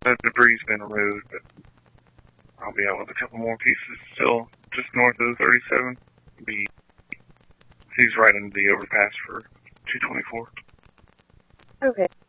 The debris has been removed, but I'll be out with a couple more pieces still just north of the 37. He's right into the overpass for 224. Okay.